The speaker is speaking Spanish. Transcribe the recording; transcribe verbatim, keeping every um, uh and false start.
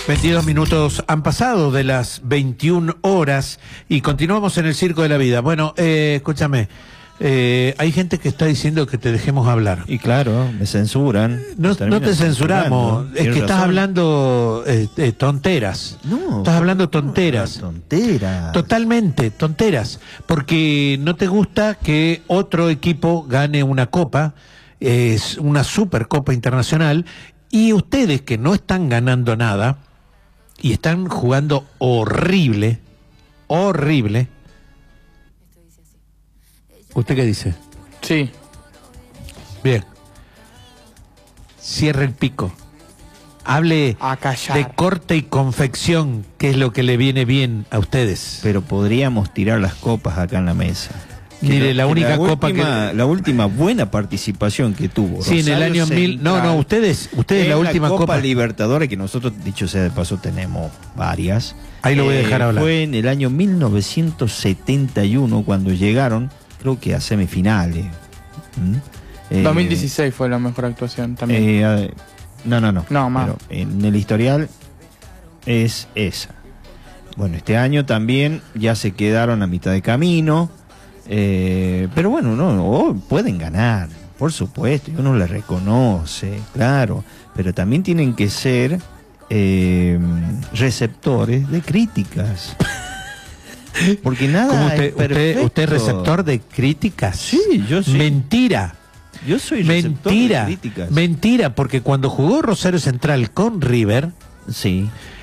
veintidós minutos han pasado de las veintiuna horas y continuamos en el Circo de la Vida. Bueno, eh, escúchame, eh, hay gente que está diciendo que te dejemos hablar. Y claro, me censuran. No, no te censuramos, es que estás hablando eh, eh, tonteras. No. Estás hablando tonteras. No, tonteras. Totalmente, tonteras. Porque no te gusta que otro equipo gane una copa, es una supercopa internacional, y ustedes que no están ganando nada y están jugando horrible, horrible. ¿Usted qué dice? Sí. Bien. Cierre el pico. Hable A callar. de corte y confección, que es lo que le viene bien a ustedes. Pero podríamos tirar las copas acá en la mesa. Mire, la única la copa última, que... La última buena participación que tuvo. Sí, en el Rosario año mil... No, Central, no, ustedes, ustedes la última Copa, copa... Libertadores, que nosotros, dicho sea de paso, tenemos varias. Ahí lo voy a dejar hablar. Fue en el año mil novecientos setenta y uno cuando llegaron, creo que a semifinales. ¿Mm? Eh, dos mil dieciséis fue la mejor actuación también. eh, no, no, no. No, más. Pero en el historial es esa. Bueno, este año también ya se quedaron a mitad de camino. Eh, pero bueno, no, no, pueden ganar, por supuesto, y uno les reconoce, claro, pero también tienen que ser eh, receptores de críticas. Porque nada ¿Cómo es usted, usted, perfecto. usted es receptor de críticas? Sí, yo soy. Mentira. Yo soy receptor Mentira. de críticas. Mentira, porque cuando jugó Rosario Central con River, Sí.